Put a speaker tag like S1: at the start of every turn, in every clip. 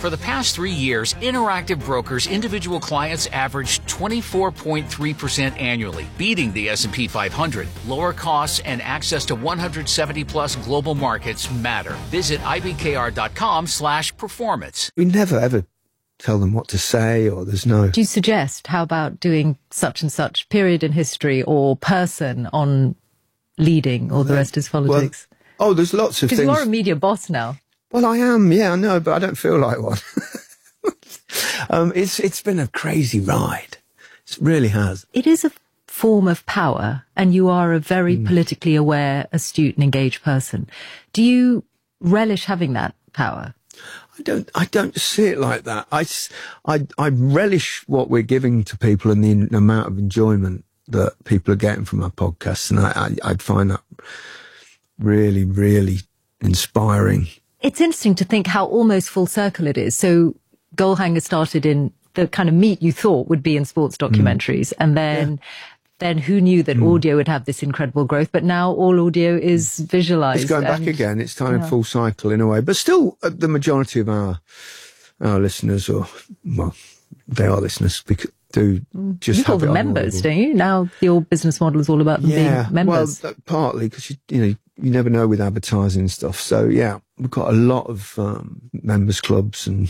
S1: For the past 3 years, Interactive Brokers individual clients averaged 24.3% annually, beating the S&P 500. Lower costs and access to 170-plus global markets matter. Visit ibkr.com/performance.
S2: We never, ever tell them what to say, or there's no...
S3: Do you suggest, how about doing such and such period in history or person on leading, or the rest is politics?
S2: Well, there's lots of things.
S3: Because you are a media boss now.
S2: Well, I am, yeah, I know, but I don't feel like one. It's been a crazy ride. It really has.
S3: It is a form of power, and you are a very politically aware, astute and engaged person. Do you relish having that power?
S2: I don't see it like that. I relish what we're giving to people and the amount of enjoyment that people are getting from our podcasts, and I find that really, really inspiring.
S3: It's interesting to think how almost full circle it is. So Goalhanger started in the kind of meat you thought would be in sports documentaries. And then who knew that audio would have this incredible growth? But now all audio is visualized.
S2: It's going back again. It's time in full cycle in a way. But still, the majority of our listeners, they are listeners, do just
S3: you call them members, don't you? Now your business model is all about them being members.
S2: Well, partly because you never know with advertising and stuff. So yeah, we've got a lot of members clubs, and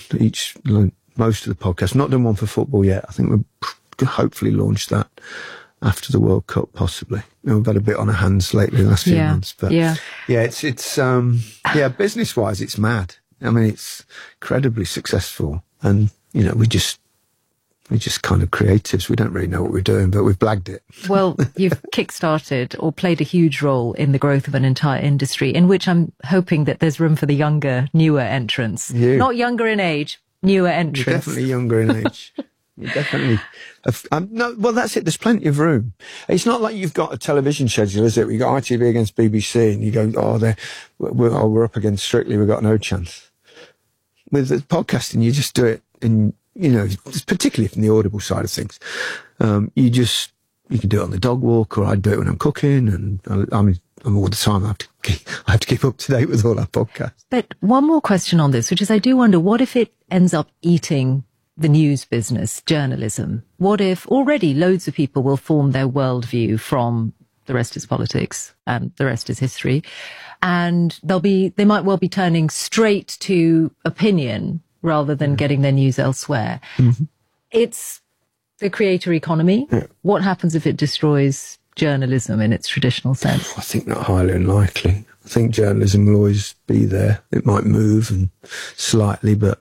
S2: most of the podcasts. Not done one for football yet. I think we'll hopefully launch that after the World Cup, possibly. We've had a bit on our hands lately in the last few months, but it's business wise, it's mad. I mean, it's incredibly successful, and we're just kind of creatives. We don't really know what we're doing, but we've blagged it.
S3: Well, you've kickstarted or played a huge role in the growth of an entire industry, in which I'm hoping that there's room for the younger, newer entrants. Not younger in age, newer entrants.
S2: You're definitely younger in age. You definitely. Well, that's it. There's plenty of room. It's not like you've got a television schedule, is it? We got ITV against BBC, and you go, we're up against Strictly. We've got no chance. With the podcasting, you just do it in, particularly from the Audible side of things. You can do it on the dog walk, or I do it when I'm cooking, and I'm all the time. I have to keep up to date with all our podcasts.
S3: But one more question on this, which is, I do wonder, what if it ends up eating the news business, journalism? What if already loads of people will form their worldview from the rest is politics and the rest is history, and they might well be turning straight to opinion rather than getting their news elsewhere. It's the creator economy. What happens if it destroys journalism in its traditional sense?
S2: I think not highly unlikely. I think journalism will always be there. It might move and slightly, but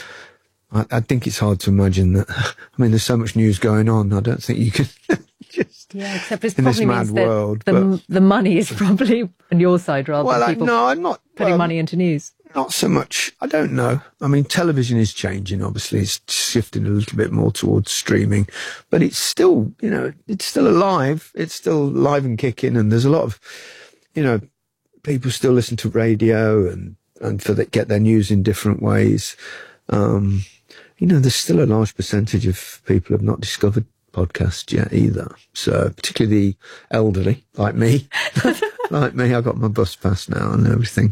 S2: I think it's hard to imagine that. I mean, there's so much news going on. I don't think you can just
S3: except it's
S2: in
S3: probably
S2: this mad
S3: means that
S2: world.
S3: The money is probably on your side rather than people
S2: I'm not
S3: putting money into news.
S2: Not so much. I don't know. I mean, television is changing. Obviously, it's shifting a little bit more towards streaming, but it's still, it's still alive. It's still live and kicking, and there's a lot of, people still listen to radio and get their news in different ways. There's still a large percentage of people who have not discovered podcasts yet either. So particularly the elderly, like me. I got my bus pass now and everything.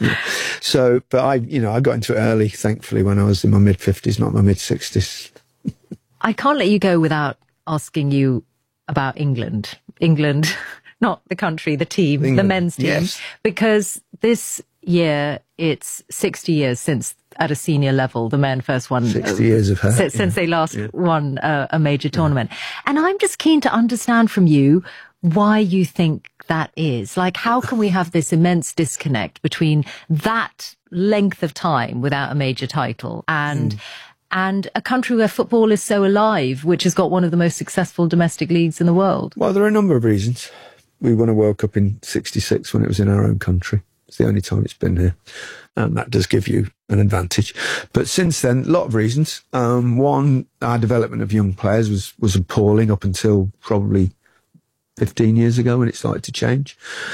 S2: But I got into it early, thankfully, when I was in my mid-50s, not my mid-60s.
S3: I can't let you go without asking you about England. England, not the country, the team, England, the men's team.
S2: Yes.
S3: Because this year, it's 60 years since, at a senior level, the men first won.
S2: 60 years of her.
S3: Since they last won a major tournament. And I'm just keen to understand from you why you think that is. Like, how can we have this immense disconnect between that length of time without a major title and a country where football is so alive, which has got one of the most successful domestic leagues in the world?
S2: Well, there are a number of reasons. We won a World Cup in '66 when it was in our own country. It's the only time it's been here. And that does give you an advantage. But since then, a lot of reasons. One, our development of young players was appalling up until probably 15 years ago when it started to change.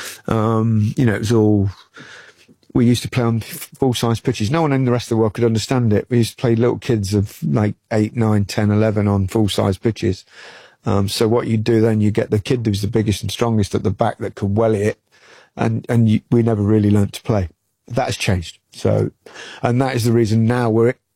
S2: It was all... We used to play on full-size pitches. No one in the rest of the world could understand it. We used to play little kids of like 8, 9, 10, 11 on full-size pitches. So what you do then, you get the kid who's the biggest and strongest at the back that could well it, and we never really learnt to play. That has changed. So, and that is the reason now we're